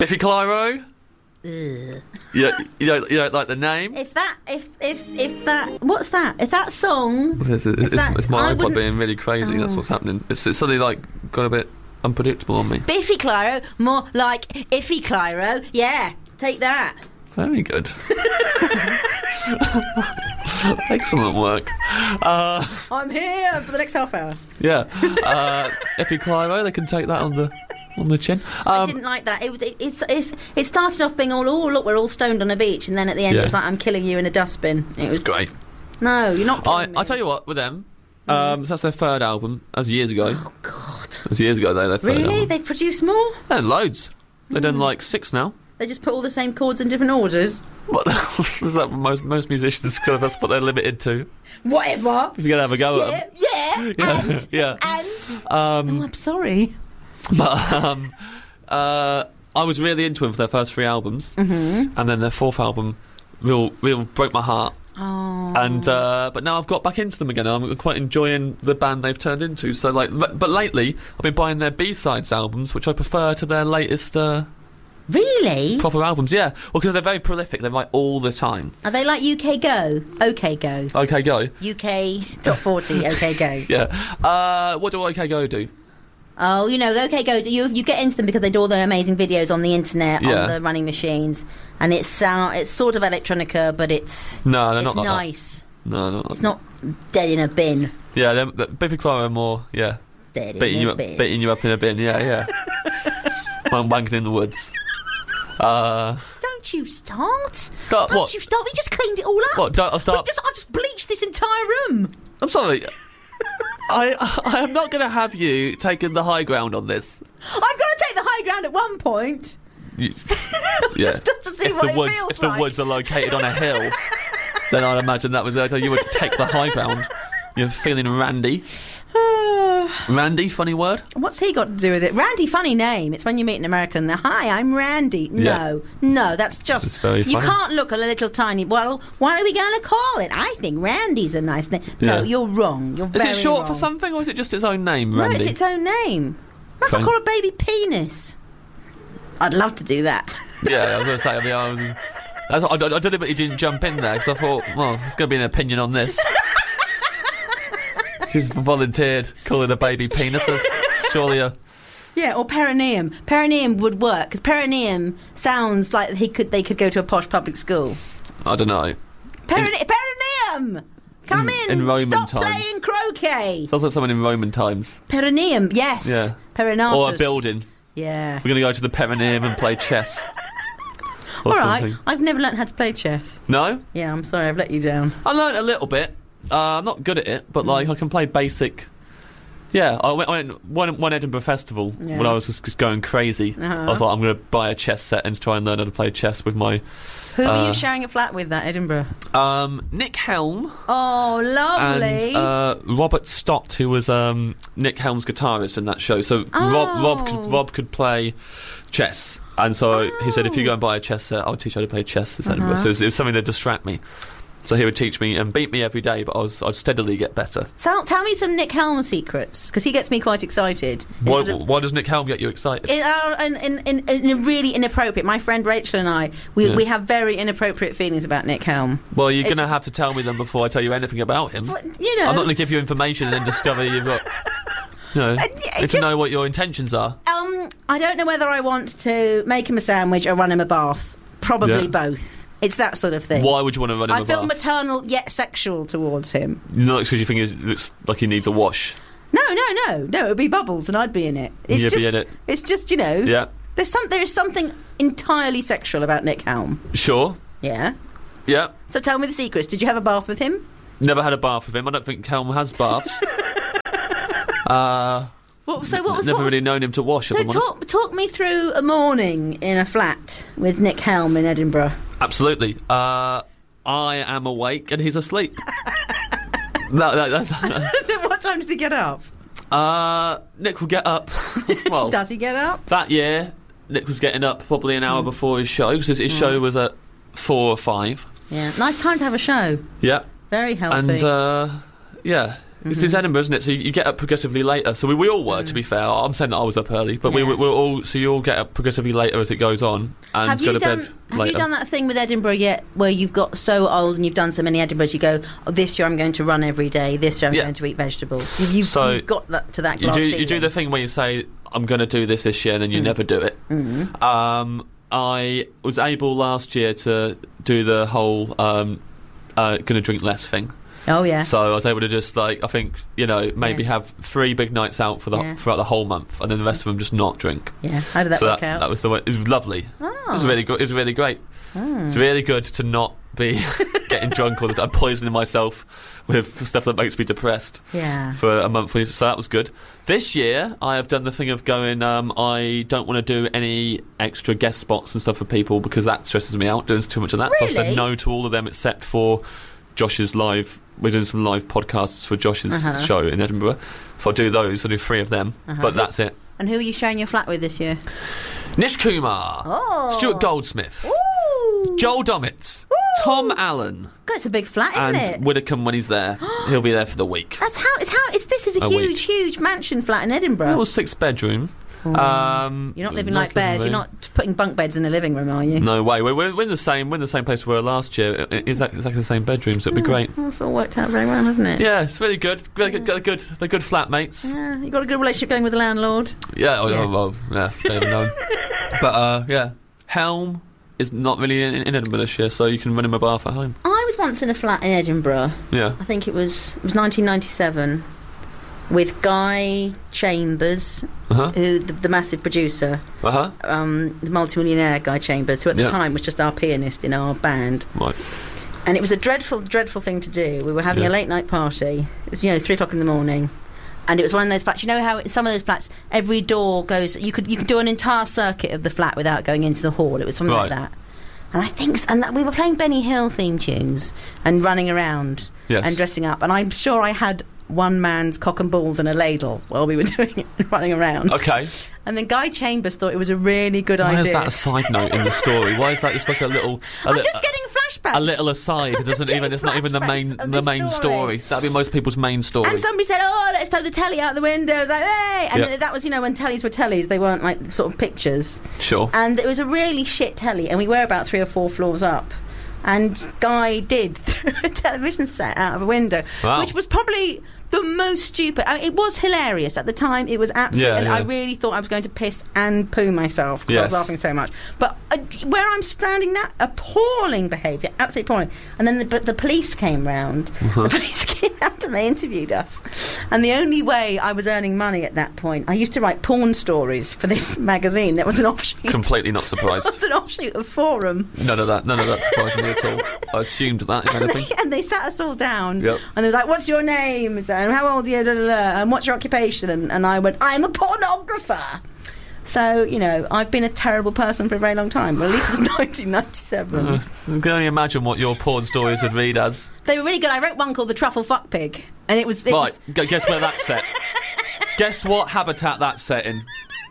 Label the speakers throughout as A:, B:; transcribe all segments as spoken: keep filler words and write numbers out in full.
A: Biffy Clyro?
B: Ugh.
A: You don't, you, don't, you don't like the name?
B: If that, if if if that, what's that? If that song,
A: It's, it's, it's,
B: that-
A: it's my
B: I
A: iPod
B: wouldn't-
A: being really crazy. That's
B: Oh.
A: what's happening. It's, it's suddenly like got a bit unpredictable on me.
B: Biffy Clyro, more like Iffy Clyro. Yeah, take that.
A: Very good. Excellent work. Uh,
B: I'm here for the next half hour.
A: yeah. Uh, Epi Clyro, they can take that on the on the chin.
B: I
A: Um,
B: didn't like that. It was. It, it's. It's. It started off being all. Oh, look, we're all stoned on a beach, and then at the end,
A: Yeah.
B: it was like, I'm killing you in a dustbin. It was
A: it's great.
B: No, you're not.
A: I
B: Killing me.
A: I tell you what, with them, um, so that's their third album. That was years ago.
B: Oh God.
A: That was years ago. They their third
B: Really?
A: album.
B: They produce more?
A: Yeah, loads. They've done like six now.
B: They just put all the same chords in different orders.
A: What was that? Most most musicians, that's what they're limited to.
B: Whatever.
A: If you're gonna have a go
B: Yeah.
A: at
B: Yeah.
A: them.
B: And.
A: yeah.
B: And.
A: Um,
B: Oh, I'm sorry.
A: But um, uh, I was really into them for their first three albums,
B: Mm-hmm.
A: and then their fourth album, real, real broke my heart.
B: Oh.
A: And uh, but now I've got back into them again. I'm quite enjoying the band they've turned into. So like, but, but lately I've been buying their B-sides albums, which I prefer to their latest uh,
B: Really?
A: proper albums. Yeah, well, because they're very prolific. They write all the time.
B: Are they like U K Go? OK Go.
A: OK Go.
B: U K Top forty. OK Go.
A: Yeah. Uh, what do OK Go do?
B: Oh, you know, the OK Go, you you get into them because they do all the amazing videos on the internet,
A: Yeah.
B: on the running machines, and it's sound, it's sort of electronica, but it's
A: No, they're
B: it's
A: not like
B: nice.
A: that. No, not like
B: It's not dead in a bin.
A: Yeah, they're, they're, Biffy Clyro are more. Yeah.
B: Dead
A: Beating
B: in
A: you
B: a
A: up,
B: bin.
A: beating you up in a bin. Yeah, yeah. Wank- Wanking in the woods. Uh,
B: Don't you start?
A: Don't-
B: Don't
A: what?
B: you start? We just cleaned it all up.
A: what? Don't I
B: We
A: start?
B: just, I've just bleached this entire room.
A: I'm sorry. I I am not going to have you taking the high ground on this.
B: I've got to take the high ground at one point.
A: You, yeah.
B: Just, just to see
A: if
B: what
A: the
B: it
A: woods
B: feels
A: if the
B: like.
A: woods are located on a hill, then I'd imagine that was it. You would take the high ground. You're feeling randy. Randy, funny word.
B: What's he got to do with it? Randy, funny name. It's when you meet an American. They're, hi, I'm Randy. No,
A: Yeah.
B: no, that's just.
A: It's very
B: you
A: funny.
B: can't look at a little tiny. Well, what are we going to call it? I think Randy's a nice name. No,
A: Yeah.
B: you're wrong. You're
A: Is
B: very
A: it short
B: wrong.
A: for something, or is it just its own name,
B: No,
A: Randy?
B: it's its own name. What if I
A: Fine.
B: call a baby penis? I'd love to do that.
A: Yeah, I was going to say. I mean, I was. That's, I, I, I deliberately didn't jump in there because I thought, well, there's going to be an opinion on this. She's volunteered calling a baby penis. That's surely a.
B: Yeah, or perineum. Perineum would work because perineum sounds like he could. They could go to a posh public school.
A: I don't know.
B: Perine- perineum, come
A: In-
B: in.
A: in Roman
B: Stop
A: times.
B: playing croquet.
A: Sounds like someone in Roman times.
B: Perineum, yes.
A: Yeah.
B: Perinatus.
A: Or a building.
B: Yeah.
A: We're going to go to the perineum and play chess. Or
B: All right.
A: something.
B: I've never learnt how to play chess.
A: No?
B: Yeah, I'm sorry, I've let you down.
A: I learned a little bit. Uh, I'm not good at it, but
B: Mm.
A: like I can play basic. Yeah, I went, I went one, one Edinburgh festival
B: Yeah.
A: when I was just, just going crazy.
B: Uh-huh.
A: I was like, I'm going to buy a chess set and try and learn how to play chess with my.
B: Who are
A: Uh,
B: you sharing a flat with at Edinburgh?
A: Um, Nick Helm
B: Oh, lovely.
A: and uh, Robert Stott, who was um, Nick Helm's guitarist in that show. So Rob, Rob,
B: Oh.
A: could, Rob could play chess, and so he said, if you go and buy a chess set, I'll teach you how to play chess. At Edinburgh.
B: Uh-huh.
A: So it was, it was something to distract me. So he would teach me and beat me every day, but I was, I'd steadily get better.
B: so, tell me some Nick Helm secrets, because he gets me quite excited.
A: Why,
B: It's sort of-
A: why does Nick Helm get you excited?
B: In, uh, in, in, in, in a really inappropriate. My friend Rachel and I, we,
A: Yeah.
B: we have very inappropriate feelings about Nick Helm.
A: Well, you're
B: It's-
A: going to have to tell me them before I tell you anything about him.
B: But, you know,
A: I'm not going to give you information and then discover you've got. You know,
B: Uh, yeah,
A: need to
B: just-
A: know what your intentions are.
B: um, I don't know whether I want to make him a sandwich or run him a bath. Probably
A: Yeah.
B: both. It's that sort of thing.
A: Why would you want to run him
B: I
A: a
B: feel
A: bath?
B: maternal yet sexual towards him.
A: Not because you think he looks like he needs a wash.
B: No, no, no, no. It would be Bubbles, and I'd be in it. It's
A: You'd be
B: just,
A: in it.
B: It's just, you know.
A: Yeah,
B: There's some. There is something entirely sexual about Nick Helm.
A: sure.
B: Yeah.
A: Yeah.
B: So tell me the secrets. Did you have a bath with him?
A: Never had a bath with him. I don't think Helm has baths. uh,
B: What, so what was
A: never
B: what was-
A: really known him to wash, if
B: So
A: I'm honest.
B: talk talk me through a morning in a flat with Nick Helm in Edinburgh.
A: Absolutely. Uh, I am awake and he's asleep. no, no, that's,
B: What time does he get up?
A: uh, Nick will get up. well,
B: Does he get up?
A: that year, Nick was getting up probably an hour
B: Hmm.
A: before his show, because his, his show was at four or five.
B: Yeah. Nice time to have a show.
A: Yeah.
B: Very healthy.
A: And, uh, yeah,
B: Mm-hmm.
A: It's, it's Edinburgh, isn't it? So you, you get up progressively later. So we, we all were, mm. to be fair. I'm saying that I was up early, but
B: yeah.
A: we we're all. So you all get up progressively later as it goes on, and
B: have
A: go
B: you
A: to
B: done,
A: bed
B: Have
A: later.
B: you done that thing with Edinburgh yet, where you've got so old and you've done so many Edinburghs? You go, oh, this year I'm going to run every day. This year I'm
A: yeah.
B: going to eat vegetables. You've, you've,
A: so
B: you've got that to that
A: you
B: glass
A: do,
B: ceiling.
A: you do the thing where you say, I'm going to do this this year, and then you mm. never do it.
B: Mm-hmm.
A: Um, I was able last year to do the whole um, uh, going to drink less thing.
B: Oh yeah.
A: So I was able to just like I think you know maybe
B: yeah.
A: have three big nights out for the
B: yeah.
A: throughout the whole month, and then the rest of them just not drink.
B: Yeah. How did that
A: so
B: work
A: that,
B: out?
A: That was the way. It was lovely.
B: Oh.
A: It was really good. It was really great.
B: Oh.
A: It's really good to not be getting drunk all the time, poisoning myself with stuff that makes me depressed.
B: Yeah.
A: For a month, so that was good. This year, I have done the thing of going. Um, I don't want to do any extra guest spots and stuff for people because that stresses me out. Doing too much of that,
B: really?
A: So I said no to all of them except for Josh's live. We're doing some live podcasts for Josh's
B: uh-huh.
A: show in Edinburgh, so I'll do those. I'll do three of them,
B: uh-huh.
A: but that's it.
B: And who are you sharing your flat with this year?
A: Nish Kumar,
B: oh.
A: Stuart Goldsmith,
B: Ooh.
A: Joel Dommett,
B: Ooh.
A: Tom Allen.
B: God, it's a big flat, isn't
A: and
B: it?
A: Widdicombe when he's there. He'll be there for the week.
B: That's how. It's how. It's this is a,
A: A
B: huge,
A: week.
B: huge mansion flat in Edinburgh.
A: It was six bedroom.
B: Mm.
A: Um,
B: You're not living
A: nice
B: like bears.
A: living
B: You're
A: room.
B: not putting bunk beds in a living room, are you?
A: No way. We're, we're, we're in the same. We're in the same place we were last year. Exactly, exactly the same bedrooms. It'd be great.
B: That's all worked out very well, hasn't it?
A: Yeah, it's really good. They're good. They're good, they're good flatmates.
B: Yeah, you got a good relationship going with the landlord.
A: Yeah. Oh,
B: Yeah.
A: oh, well, yeah. Don't even know. But uh, yeah, Helm is not really in, in Edinburgh this year, so you can run him a bath at home.
B: I was once in a flat in Edinburgh.
A: Yeah.
B: I think it was it was nineteen ninety-seven with Guy Chambers,
A: Uh-huh.
B: who the, the massive producer,
A: Uh-huh.
B: um, the multimillionaire Guy Chambers, who at the
A: Yeah.
B: time was just our pianist in our band.
A: Right.
B: And it was a dreadful, dreadful thing to do. We were having
A: Yeah.
B: a late night party. It was, you know, three o'clock in the morning. And it was one of those flats. You know how in some of those flats, every door goes. You could you could do an entire circuit of the flat without going into the hall. It was something
A: Right.
B: like that. And I think, and that we were playing Benny Hill theme tunes and running around
A: Yes.
B: and dressing up. And I'm sure I had one man's cock and balls and a ladle while we were doing it, and running around.
A: Okay.
B: And then Guy Chambers thought it was a really good
A: Why
B: idea.
A: is that a side note in the story? Why is that just like a little? A
B: I'm
A: li-
B: just getting flashbacks.
A: a little aside. It
B: I'm
A: doesn't
B: just
A: even. It's
B: getting
A: not even the main.
B: flashbacks of
A: The
B: the
A: main story.
B: story.
A: That'd be most people's main story.
B: And somebody said, "Oh, let's throw the telly out the window." I was like, "Hey!" And
A: Yep.
B: that was, you know, when tellies were tellies, they weren't like sort of pictures.
A: Sure.
B: And it was a really shit telly, and we were about three or four floors up. And Guy did throw a television set out of a window,
A: Wow.
B: which was probably the most stupid. I mean, it was hilarious at the time. It was absolutely.
A: Yeah,
B: and
A: yeah.
B: I really thought I was going to piss and poo myself because I
A: Yes.
B: was laughing so much. But uh, where I'm standing now, appalling behaviour, absolutely appalling. And then the, but the police came round.
A: Uh-huh.
B: The police came round and they interviewed us. And the only way I was earning money at that point, I used to write porn stories for this magazine. That was an offshoot.
A: Completely not
B: It
A: surprised.
B: was an offshoot of Forum.
A: None of that. None of that surprised me at all. I assumed that. If
B: And
A: anything.
B: they, and they sat us all down,
A: Yep.
B: and they was like, "What's your name? And how old are you? Da, da, da, and what's your occupation?" And, and I went, "I'm a pornographer." So you know, I've been a terrible person for a very long time. Well, at least it's nineteen ninety-seven.
A: Uh, I can only imagine what your porn stories would read as.
B: They were really good. I wrote one called "The Truffle Fuck Pig," and it was it
A: Right.
B: was,
A: gu- Guess where that's set. Guess what habitat that's set in.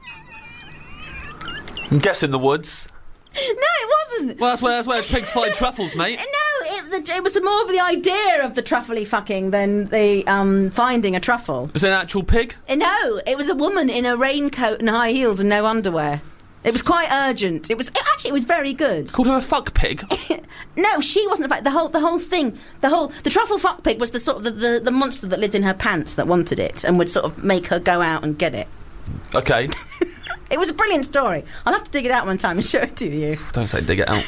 A: I'm guessing the woods.
B: no, it wasn't.
A: Well, that's where that's where pigs find truffles, mate.
B: No, it, the, it was the more of the idea of the truffly fucking than the um, finding a truffle.
A: Is it an actual pig?
B: Uh, No, it was a woman in a raincoat and high heels and no underwear. It was quite urgent. It was it, actually it was very good.
A: Called her a fuck pig.
B: No, she wasn't. The fact the whole the whole thing, the whole the truffle fuck pig was the sort of the, the, the monster that lived in her pants that wanted it and would sort of make her go out and get it.
A: Okay.
B: It was a brilliant story. I'll have to dig it out one time and show it to you.
A: Don't say dig it out.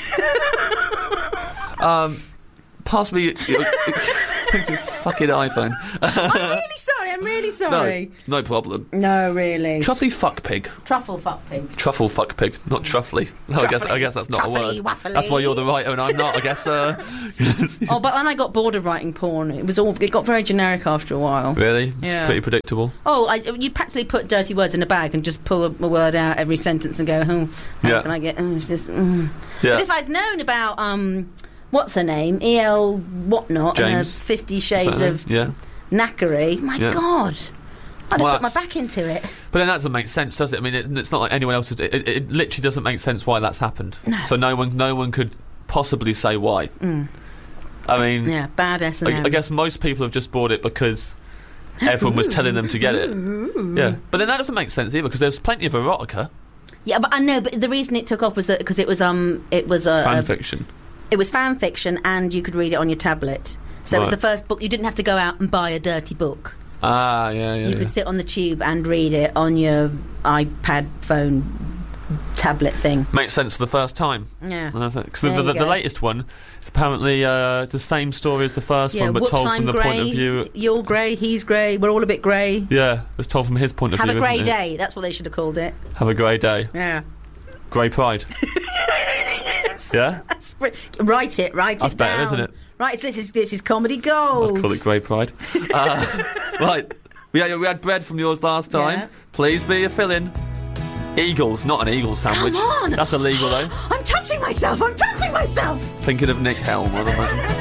A: um, pass me your, your, your fucking iPhone.
B: I'm really sorry. I'm really sorry.
A: No, no problem.
B: No, really.
A: Truffly fuck pig.
B: Truffle fuck pig.
A: Truffle fuck pig, not truffly. No, I guess I guess that's not
B: Truffly,
A: a word.
B: waffly.
A: That's why you're the writer and I'm not. I guess. Uh,
B: Oh, but when I got bored of writing porn, it was all it got very generic after a while.
A: really, it's
B: Yeah.
A: pretty predictable.
B: Oh, I, you'd practically put dirty words in a bag and just pull a, a word out every sentence and go, "Oh, how
A: Yeah.
B: can I get?" Oh, it's just. Mm.
A: Yeah.
B: But if I'd known about um, what's her name, E L whatnot, and her
A: James.
B: Fifty Shades of
A: yeah.
B: Knackery, my
A: Yeah.
B: God, I'd
A: Well,
B: have put my
A: that's-
B: back into it.
A: But then that doesn't make sense, does it? I mean, it, it's not like anyone else. It, it, it literally doesn't make sense why that's happened.
B: No.
A: So no one, no one could possibly say why.
B: Mm.
A: I mean,
B: Yeah, bad S and
A: I,
B: M.
A: I guess most people have just bought it because everyone was telling them to get it. Yeah, but then that doesn't make sense either because there's plenty of erotica.
B: Yeah, but I know. But the reason it took off was that because it was um it was a
A: Fan
B: a,
A: fiction.
B: It was fan fiction, and you could read it on your tablet. So
A: Right.
B: it was the first book. You didn't have to go out and buy a dirty book.
A: Ah, yeah, yeah.
B: You
A: yeah.
B: could sit on the tube and read it on your iPad, phone, tablet thing.
A: Makes sense for the first time.
B: Yeah.
A: Because the,
B: There
A: the,
B: you
A: the
B: go.
A: latest one is apparently uh, the same story as the first
B: Yeah,
A: one, but
B: whoops,
A: told
B: I'm
A: from the
B: grey.
A: point of view.
B: You're grey. He's grey. We're all a bit grey.
A: Yeah, it was told from his point of
B: Have
A: view.
B: a grey
A: isn't it?
B: day. That's what they should have called it.
A: Have a grey day.
B: Yeah.
A: Grey pride. Yeah?
B: That's br- write it. Write
A: That's
B: it
A: better,
B: down.
A: isn't it?
B: Right. So this is this is comedy gold.
A: I'd call it grey pride. uh, right. We had, we had bread from yours last time.
B: Yeah.
A: Please be a fill-in. Eagles, not an eagle sandwich.
B: Come on.
A: That's illegal though.
B: I'm touching myself. I'm touching myself.
A: Thinking of Nick Helm, I imagine.